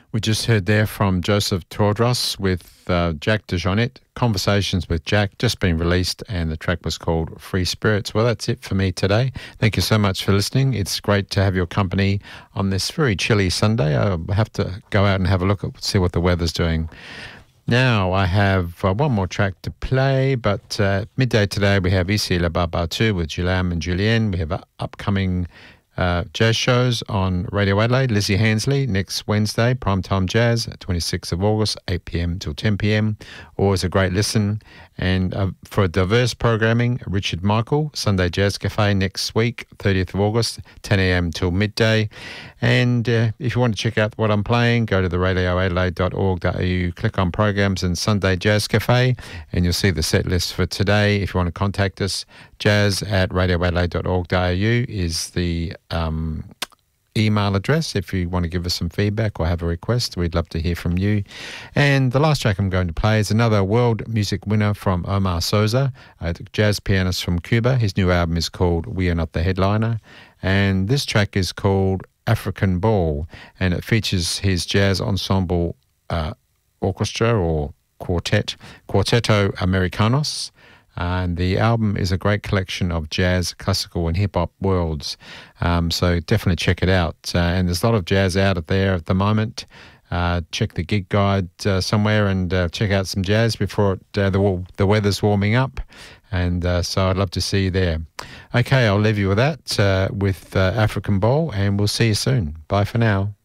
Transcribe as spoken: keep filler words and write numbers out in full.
We just heard there from Joseph Tordros with uh, Jack DeJohnette, Conversations with Jack, just been released, and the track was called Free Spirits. Well, that's it for me today. Thank you so much for listening. It's great to have your company on this very chilly Sunday. I'll have to go out and have a look at see what the weather's doing. Now I have uh, one more track to play, but uh, midday today we have Ici Le Baba two with Guillaume and Julien. We have uh, upcoming Uh, jazz shows on Radio Adelaide. Lizzie Hansley next Wednesday, Primetime Jazz, twenty-sixth of August, eight p.m. till ten p.m. Always a great listen. And uh, for diverse programming, Richard Michael, Sunday Jazz Cafe next week, thirtieth of August, ten a.m. till midday. And uh, if you want to check out what I'm playing, go to the radio adelaide dot org dot a u, click on programs and Sunday Jazz Cafe, and you'll see the set list for today. If you want to contact us, jazz at radio adelaide dot org dot a u is the um, email address. If you want to give us some feedback or have a request, we'd love to hear from you. And the last track I'm going to play is another world music winner from Omar Sosa, a jazz pianist from Cuba. His new album is called We Are Not the Headliner, and this track is called African Ball, and it features his jazz ensemble uh, orchestra or quartet, Quarteto Americanos. And the album is a great collection of jazz, classical and hip-hop worlds. Um, so definitely check it out. Uh, and there's a lot of jazz out there at the moment. Uh, check the gig guide uh, somewhere and uh, check out some jazz before it, uh, the, the weather's warming up. And uh, so I'd love to see you there. Okay, I'll leave you with that, uh, with uh, African Bowl, and we'll see you soon. Bye for now.